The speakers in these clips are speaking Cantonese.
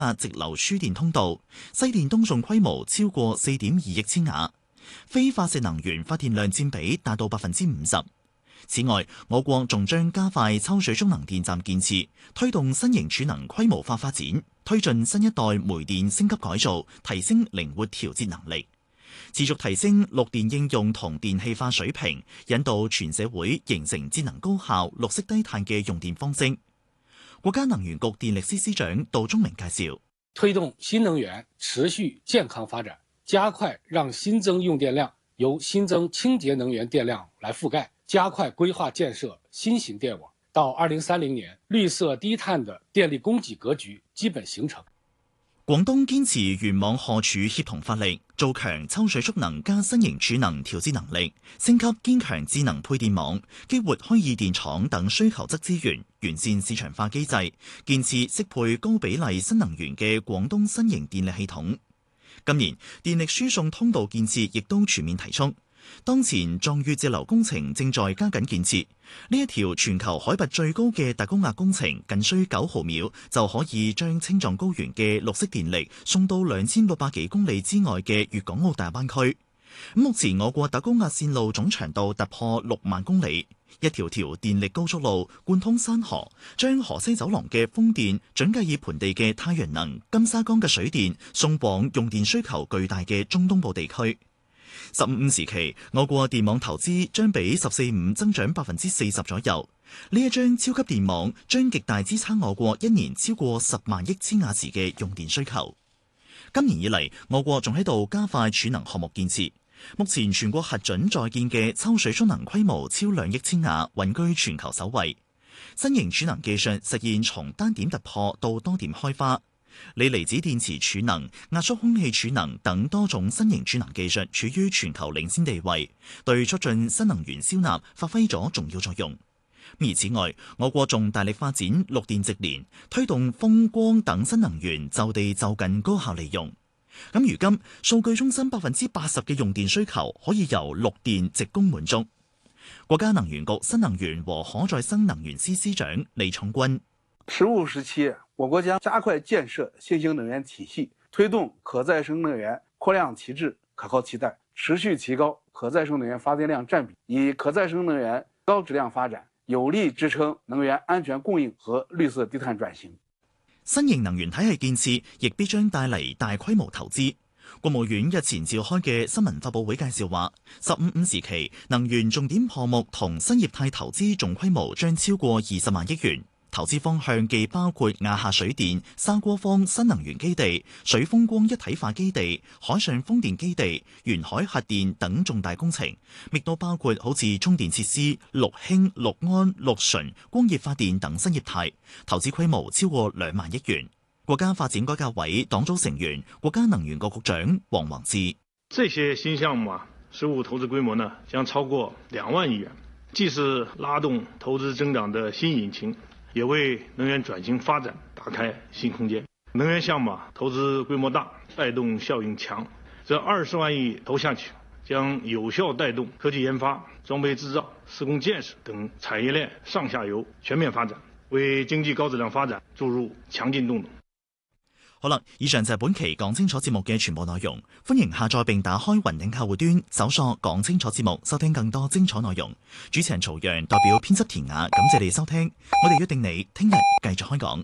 8直流輸電通道，西電東送規模超過4.2億千瓦，非化石能源發電量佔比達到50%。此外，我國仲將加快抽水蓄能電站建設，推動新型儲能規模化發展，推進新一代煤電升級改造，提升靈活調節能力，持續提升綠電應用同電氣化水平，引導全社會形成節能高效、綠色低碳嘅用電方式。國家能源局電力司司長杜忠明介紹， 推動新能源持續健康發展，加快讓新增用電量由新增清潔能源電量來覆蓋，加快規劃建設新型電網，到2030年，綠色低碳的電力供給格局基本形成。 廣東堅持原網荷儲協同發力，做強抽水蓄能加新型儲能調節能力，升級堅強智能配電網，激活虛擬電廠等需求側資源，完善市場化機制，建設適配高比例新能源嘅廣東新型電力系統。今年電力輸送通道建設亦都全面提速。當前壯越直流工程正在加緊建設，呢一條全球海拔最高嘅大高壓工程，僅需9毫秒就可以將青藏高原嘅綠色電力送到2600幾公里之外嘅粵港澳大灣區。目前我國大高壓線路總長度突破6萬公里，一條條電力高速路貫通山河，將河西走廊嘅風電、準格爾盆地嘅太陽能、金沙江嘅水電送往用電需求巨大嘅中東部地區。15時期，我國電網投資將比14.5增長40%左右。呢一張超級電網將極大支撐我國一年超過10萬億千瓦時嘅用電需求。今年以嚟，我國仲喺度加快儲能項目建設。目前全國核准在建嘅抽水蓄能規模超2億千瓦，穩居全球首位。新型儲能技術實現從單點突破到多點開花。鋰離子電池儲能、壓縮空氣儲能等多種新型儲能技術處於全球領先地位，對促進新能源銷納發揮咗重要作用。而此外，我國仲大力發展綠電直連，推動風光等新能源就地就近高效利用。咁如今，數據中心80%嘅用電需求可以由綠電直供滿足。國家能源局新能源和可再生能源司司長李創軍 15時期，我國將加快建設新型能源體系，推動可再生能源擴量提質、可靠替代，持續提高可再生能源發電量佔比，以可再生能源高質量發展，有力支撐能源安全供應和綠色低碳轉型。 新型能源體系建設亦必將帶嚟大規模投資。國務院日前召開嘅新聞發佈會介紹話，15時期能源重點項目同新業態投資總規模將超過20萬億元。投資方向既包括亞下水電、沙鍋坊新能源基地、水風光一體化基地、海上風電基地、沿海核電等重大工程，亦都包括好似充電設施、綠氫、綠安、綠純、光熱發電等新業態，投資規模超過2萬億元。國家發展改革委黨組成員、國家能源局局長王宏志： 這些新項目實務投資規模將超過2萬億元，既是拉動投資增長的新引擎，也為能源轉型發展打開新空間。能源項目投資規模大，帶動效應強，這20萬億投下去，將有效帶動科技研發、裝備製造、施工建設等產業鏈上下游全面發展，為經濟高質量發展注入強勁動能。 好啦，以上就係本期講清楚節目嘅全部內容。歡迎下載並打開雲頂客戶端，搜索講清楚節目，收聽更多精彩內容。主持人曹陽代表編輯田雅，感謝你收聽。我哋約定你聽日繼續開講。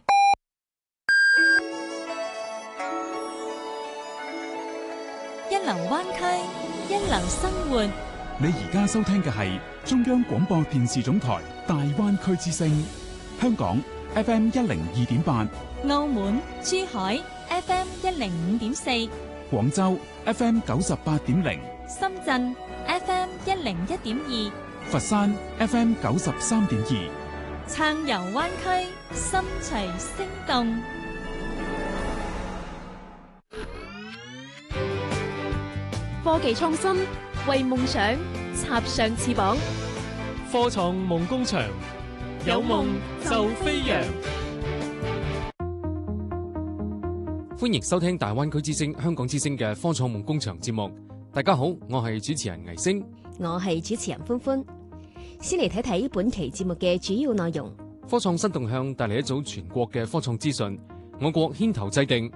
一流灣區，一流生活。 你而家收聽嘅係中央廣播電視總台大灣區之聲，香港 FM 102.8， 澳門、珠海 FM 105.4， 廣州 FM 98.0， 深圳 FM 101.2， 佛山 FM 93.2， 暢遊灣區，心隨聲動。 科技創新，為夢想插上翅膀。 科創夢工場，有夢就飛揚。歡迎收聽大灣區之聲、香港之聲嘅科創夢工場節目。大家好，我係主持人倪星， 我係主持人歡歡。先嚟睇睇本期節目嘅主要內容。 科創新動向帶嚟一組全國嘅科創資訊。 我國牽頭制定